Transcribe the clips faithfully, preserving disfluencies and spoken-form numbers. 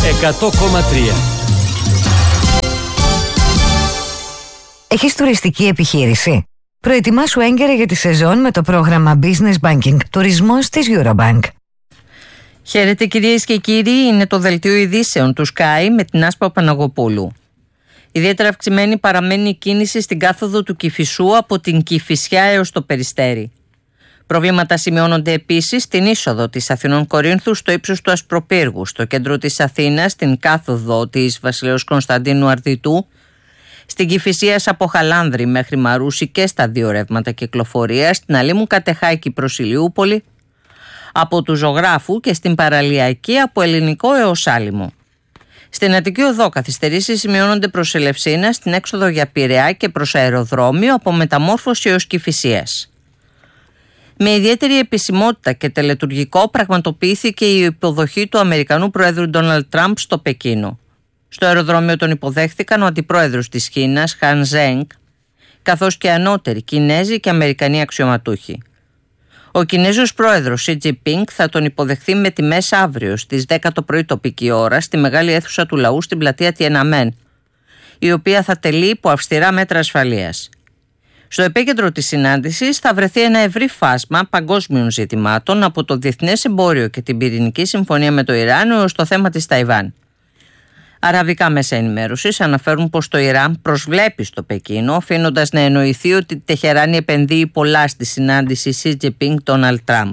εκατό κόμμα τρία. Έχεις τουριστική επιχείρηση? Προετοιμάσου έγκαιρα για τη σεζόν με το πρόγραμμα Business Banking Τουρισμός της Eurobank. Χαίρετε κυρίες και κύριοι, είναι το δελτίο ειδήσεων του Sky με την Άσπα Παναγοπούλου. Ιδιαίτερα αυξημένη παραμένει η κίνηση στην κάθοδο του Κηφισού από την Κηφισιά έως το Περιστέρι. Προβλήματα σημειώνονται επίσης στην είσοδο της Αθηνών Κορίνθου στο ύψος του Ασπροπύργου, στο κέντρο της Αθήνας, στην κάθοδο της Βασιλέως Κωνσταντίνου Αρδιτού, στην Κηφισίας από Χαλάνδρη μέχρι Μαρούση και στα δύο ρεύματα κυκλοφορίας, στην Αλήμου Κατεχάκη προς Ηλιούπολη, από του Ζωγράφου και στην Παραλιακή από Ελληνικό έως Άλυμο. Στην Αττική Οδό καθυστερήσεις σημειώνονται προς Ελευσίνα, στην έξοδο για Πειραιά και προς αεροδρόμιο από Μεταμόρφωση έως Κηφισίας. Με ιδιαίτερη επισημότητα και τελετουργικό πραγματοποιήθηκε η υποδοχή του Αμερικανού Προέδρου Ντόναλντ Τραμπ στο Πεκίνο. Στο αεροδρόμιο τον υποδέχθηκαν ο αντιπρόεδρος της Κίνας, Χαν Ζέγκ, καθώς και ανώτεροι Κινέζοι και Αμερικανοί αξιωματούχοι. Ο Κινέζος πρόεδρος Σι Τζινπίνγκ θα τον υποδεχθεί με τιμές αύριο στις δέκα το πρωί τοπική ώρα στη μεγάλη αίθουσα του λαού στην πλατεία Τιεναμέν, η οποία θα τελεί υπό αυστηρά μέτρα ασφαλείας. Στο επίκεντρο της συνάντησης θα βρεθεί ένα ευρύ φάσμα παγκόσμιων ζητημάτων, από το διεθνές εμπόριο και την πυρηνική συμφωνία με το Ιράν έως το θέμα της Ταϊβάν. Αραβικά μέσα ενημέρωσης αναφέρουν πως το Ιράν προσβλέπει στο Πεκίνο, αφήνοντας να εννοηθεί ότι η Τεχεράνη επενδύει πολλά στη συνάντηση Σι Τζινπίνγκ-Ντόναλντ Τραμπ.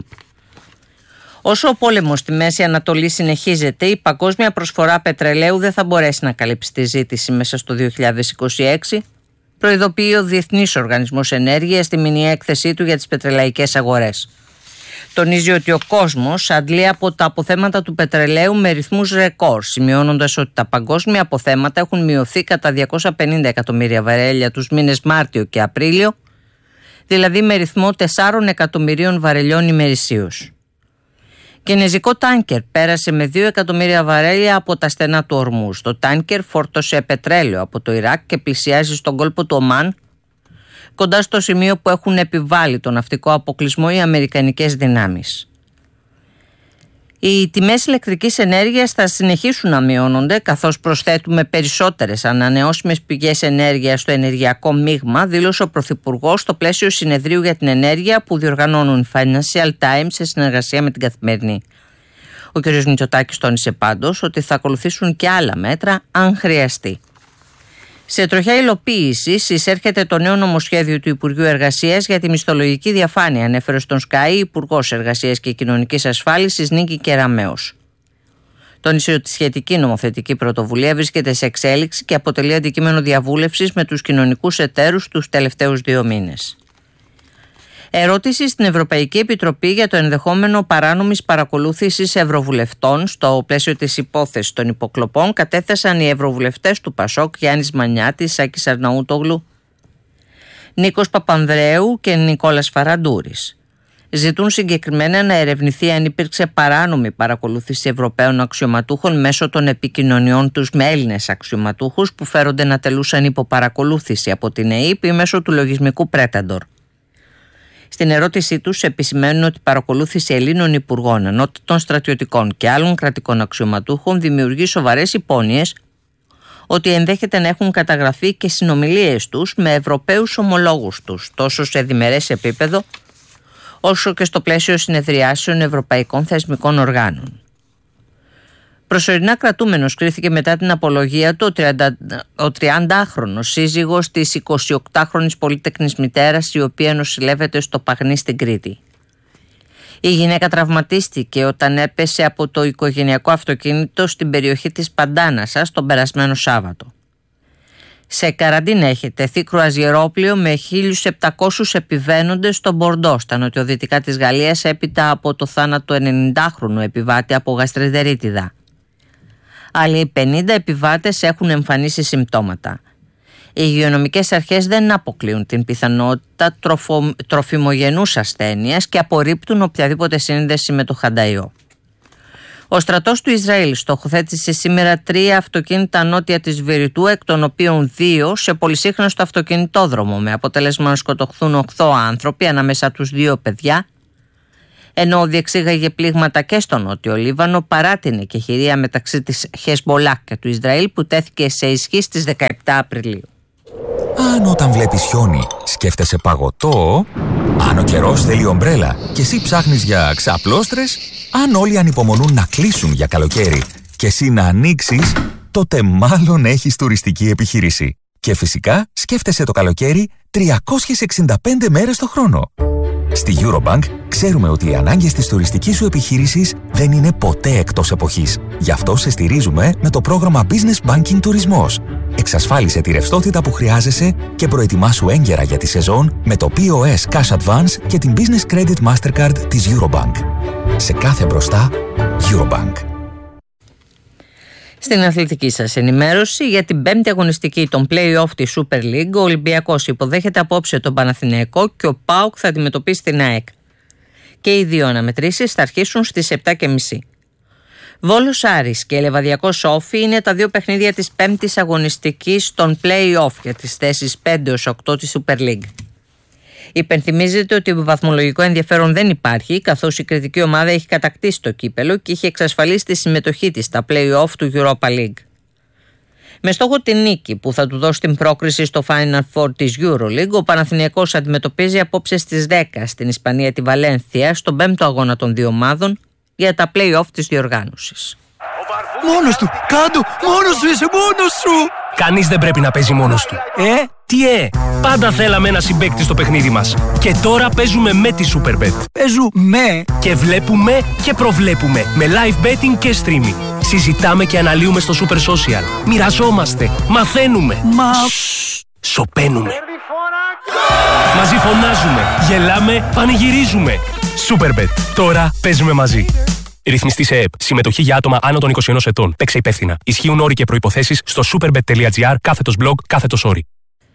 Όσο ο πόλεμος στη Μέση Ανατολή συνεχίζεται, η παγκόσμια προσφορά πετρελαίου δεν θα μπορέσει να καλύψει τη ζήτηση μέσα στο δύο χιλιάδες είκοσι έξι, προειδοποιεί ο Διεθνής Οργανισμός Ενέργειας στη μηνιαία έκθεσή του για τις πετρελαϊκές αγορές. Τονίζει ότι ο κόσμος αντλεί από τα αποθέματα του πετρελαίου με ρυθμούς ρεκόρ, σημειώνοντας ότι τα παγκόσμια αποθέματα έχουν μειωθεί κατά διακόσια πενήντα εκατομμύρια βαρέλια τους μήνες Μάρτιο και Απρίλιο, δηλαδή με ρυθμό τεσσάρων εκατομμυρίων βαρελιών ημερησίως. Κινεζικό τάνκερ πέρασε με δύο εκατομμύρια βαρέλια από τα στενά του Ορμούζ. Το τάνκερ φόρτωσε πετρέλαιο από το Ιράκ και πλησιάζει στον κόλπο του Ομάν, κοντά στο σημείο που έχουν επιβάλει τον ναυτικό αποκλεισμό οι αμερικανικές δυνάμεις. Οι τιμές ηλεκτρικής ενέργειας θα συνεχίσουν να μειώνονται, καθώς προσθέτουμε περισσότερες ανανεώσιμες πηγές ενέργειας στο ενεργειακό μείγμα, δήλωσε ο Πρωθυπουργός στο πλαίσιο συνεδρίου για την ενέργεια που διοργανώνουν οι Financial Times σε συνεργασία με την Καθημερινή. Ο κ. Μητσοτάκης τόνισε πάντως ότι θα ακολουθήσουν και άλλα μέτρα αν χρειαστεί. Σε τροχιά υλοποίησης εισέρχεται το νέο νομοσχέδιο του Υπουργείου Εργασίας για τη μισθολογική διαφάνεια, ανέφερε στον Sky η Υπουργός Εργασίας και Κοινωνικής Ασφάλισης Νίκη Κεραμέως. Τόνισε ότι η σχετική νομοθετική πρωτοβουλία βρίσκεται σε εξέλιξη και αποτελεί αντικείμενο διαβούλευσης με τους κοινωνικούς εταίρους τους τελευταίους δύο μήνες. Ερώτηση στην Ευρωπαϊκή Επιτροπή για το ενδεχόμενο παράνομης παρακολούθησης ευρωβουλευτών στο πλαίσιο της υπόθεσης των υποκλοπών κατέθεσαν οι ευρωβουλευτές του Πασόκ Γιάννης Μανιάτης, Σάκης Αρναούτογλου, Νίκος Παπανδρέου και Νικόλας Φαραντούρης. Ζητούν συγκεκριμένα να ερευνηθεί αν υπήρξε παράνομη παρακολούθηση Ευρωπαίων αξιωματούχων μέσω των επικοινωνιών τους με Έλληνες αξιωματούχους που φέρονται να τελούσαν υπό παρακολούθηση από την ΕΥΠ ή μέσω του λογισμικού Πρέταντορ. Στην ερώτησή τους επισημαίνουν ότι η παρακολούθηση Ελλήνων υπουργών, ανώτατων στρατιωτικών και άλλων κρατικών αξιωματούχων δημιουργεί σοβαρές υπόνοιες ότι ενδέχεται να έχουν καταγραφεί και συνομιλίες τους με Ευρωπαίους ομολόγους τους, τόσο σε διμερές επίπεδο όσο και στο πλαίσιο συνεδριάσεων ευρωπαϊκών θεσμικών οργάνων. Προσωρινά κρατούμενος κρίθηκε μετά την απολογία του ο τριαντάχρονος σύζυγος της εικοσιοκτάχρονης πολύτεκνης μητέρας, η οποία νοσηλεύεται στο Παγνί στην Κρήτη. Η γυναίκα τραυματίστηκε όταν έπεσε από το οικογενειακό αυτοκίνητο στην περιοχή της Παντάνασας τον περασμένο Σάββατο. Σε καραντίνα έχει τεθεί κρουαζιερόπλοιο με χίλιους επτακόσιους επιβαίνοντες στο Μπορντό, στα νοτιοδυτικά της Γαλλίας, έπειτα από το θάνατο ενενηντάχρονου επιβάτη από γαστριδερίτιδα. Άλλοι πενήντα επιβάτες έχουν εμφανίσει συμπτώματα. Οι υγειονομικές αρχές δεν αποκλείουν την πιθανότητα τροφο, τροφιμογενούς ασθένειας και απορρίπτουν οποιαδήποτε σύνδεση με το χανταϊό. Ο στρατός του Ισραήλ στοχοθέτησε σήμερα τρία αυτοκίνητα νότια της Βηρητού, εκ των οποίων δύο σε πολυσύχναστο αυτοκινητόδρομο, με αποτέλεσμα να σκοτωθούν οκτώ άνθρωποι, ανάμεσα τους δύο παιδιά, ενώ διεξήγαγε πλήγματα και στο Νότιο Λίβανο παρά την εκεχηρία μεταξύ της Χεσμολάχ και του Ισραήλ που τέθηκε σε ισχύ στις δεκαεπτά Απριλίου. Αν όταν βλέπεις χιόνι σκέφτεσαι παγωτό, αν ο καιρός θέλει ομπρέλα και εσύ ψάχνεις για ξαπλώστρες, αν όλοι ανυπομονούν να κλείσουν για καλοκαίρι και εσύ να ανοίξεις, τότε μάλλον έχεις τουριστική επιχείρηση. Και φυσικά σκέφτεσαι το καλοκαίρι τριακόσιες εξήντα πέντε μέρες το χρόνο. Στη Eurobank ξέρουμε ότι οι ανάγκες της τουριστικής σου επιχείρησης δεν είναι ποτέ εκτός εποχής. Γι' αυτό σε στηρίζουμε με το πρόγραμμα Business Banking Τουρισμός. Εξασφάλισε τη ρευστότητα που χρειάζεσαι και προετοιμάσου έγκαιρα για τη σεζόν με το πι ο ες Cash Advance και την Business Credit Mastercard της Eurobank. Σε κάθε μπροστά, Eurobank. Στην αθλητική σας ενημέρωση, για την πέμπτη αγωνιστική των play-off της Super League, ο Ολυμπιακός υποδέχεται απόψε τον Παναθηναϊκό και ο ΠΑΟΚ θα αντιμετωπίσει την ΑΕΚ. Και οι δύο αναμετρήσεις θα αρχίσουν στις επτά και μισή. Βόλος Άρης και Λεβαδιακός Όφι είναι τα δύο παιχνίδια της πέμπτης αγωνιστικής των play-off για τις θέσεις πέντε έως οκτώ της Super League. Υπενθυμίζεται ότι βαθμολογικό ενδιαφέρον δεν υπάρχει, καθώς η κριτική ομάδα έχει κατακτήσει το κύπελο και είχε εξασφαλίσει τη συμμετοχή της στα play-off του Europa League. Με στόχο την νίκη που θα του δώσει την πρόκριση στο Final Four της EuroLeague, ο Παναθηναϊκός αντιμετωπίζει απόψε στις δέκα στην Ισπανία τη Βαλένθια, στον πέμπτο αγώνα των δύο ομάδων για τα play-off της διοργάνωσης. Μόνος του! Κάντο! Μόνος σου είσαι! Μόνος σου! Κανείς δεν πρέπει να παίζει μόνος του. Ε? Τι ε! Πάντα θέλαμε ένα συμπαίκτη στο παιχνίδι μας. Και τώρα παίζουμε με τη Superbet. Παίζουμε! Και βλέπουμε και προβλέπουμε με live betting και streaming. Συζητάμε και αναλύουμε στο Super Social. Μοιραζόμαστε, μαθαίνουμε. Μα... Σοπαίνουμε. Μαζί φωνάζουμε, γελάμε, πανηγυρίζουμε. Superbet. Τώρα παίζουμε μαζί. Ρυθμιστή σε ΕΕΠ. Συμμετοχή για άτομα άνω των είκοσι ενός ετών. Παίξε υπεύθυνα. Ισχύουν όροι και προϋποθέσεις στο superbet.gr κάθετος blog κάθετος όροι.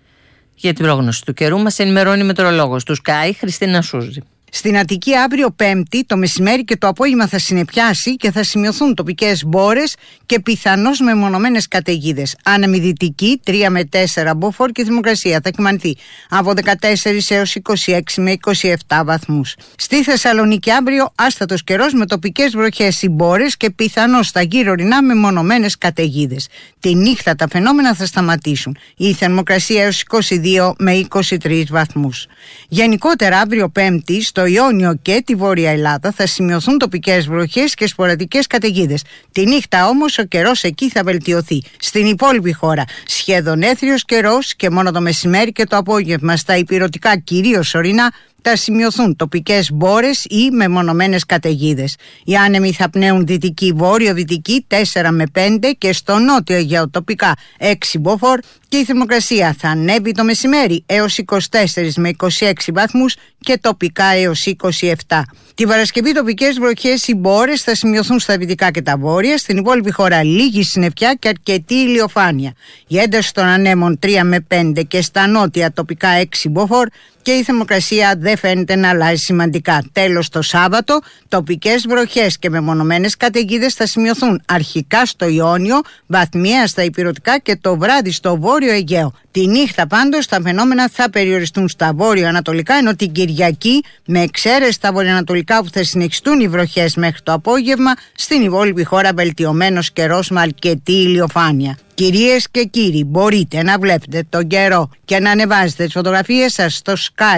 Για την πρόγνωση του καιρού μας ενημερώνει η μετεωρολόγος του Sky, Χριστίνα Σούζη. Στην Αττική αύριο Πέμπτη το μεσημέρι και το απόγευμα θα συννεφιάσει και θα σημειωθούν τοπικές μπόρες και πιθανώς μεμονωμένες καταιγίδες. Άνεμη δυτική τρία με τέσσερα μποφόρ και η θερμοκρασία θα κυμανθεί από δεκατέσσερα έως είκοσι έξι με είκοσι επτά βαθμούς. Στη Θεσσαλονίκη αύριο άστατος καιρός με τοπικές βροχές ή μπόρες και πιθανώς στα γύρω ορεινά μεμονωμένες καταιγίδες. Τη νύχτα τα φαινόμενα θα σταματήσουν. Η θερμοκρασία έως είκοσι δύο με είκοσι τρεις βαθμούς. Γενικότερα αύριο Πέμπτη στο Ιόνιο και τη Βόρεια Ελλάδα θα σημειωθούν τοπικές βροχές και σποραδικές καταιγίδες. Τη νύχτα όμως ο καιρός εκεί θα βελτιωθεί. Στην υπόλοιπη χώρα σχεδόν έθριος καιρός και μόνο το μεσημέρι και το απόγευμα στα ηπειρωτικά κυρίως ορεινά θα σημειωθούν τοπικές μπόρες ή μεμονωμένες καταιγίδες. Οι άνεμοι θα πνέουν δυτική βόρειο-δυτική τέσσερα με πέντε και στο νότιο Αιγαίο τοπικά έξι μποφόρ και η θερμοκρασία θα ανέβει το μεσημέρι έως είκοσι τέσσερα με είκοσι έξι βαθμούς και τοπικά έως είκοσι επτά. Τη Παρασκευή τοπικές βροχές ή μπόρες θα σημειωθούν στα δυτικά και τα βόρεια, στην υπόλοιπη χώρα λίγη συννεφιά και αρκετή ηλιοφάνεια. Η ένταση των ανέμων τρία με πέντε και στα νότια τοπικά έξι μποφόρ και η θερμοκρασία δεν φαίνεται να αλλάζει σημαντικά. Τέλος, το Σάββατο, τοπικές βροχές και μεμονωμένες καταιγίδες θα σημειωθούν αρχικά στο Ιόνιο, βαθμιαία στα ηπειρωτικά και το βράδυ στο βόρειο Αιγαίο. Τη νύχτα πάντως τα φαινόμενα θα περιοριστούν στα βόρειο-ανατολικά, ενώ την Κυριακή, με εξαίρεση τα βορειοανατολικά που θα συνεχιστούν οι βροχές μέχρι το απόγευμα, στην υπόλοιπη χώρα βελτιωμένος καιρός με αρκετή ηλιοφάνεια. Κυρίες και κύριοι, μπορείτε να βλέπετε τον καιρό και να ανεβάζετε τις φωτογραφίες σας στο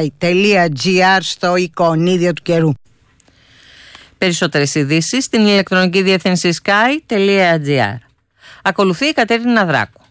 sky.gr στο εικονίδιο του καιρού. Περισσότερες ειδήσεις στην ηλεκτρονική διεύθυνση sky.gr. Ακολουθεί η Κατέρινα Δράκου.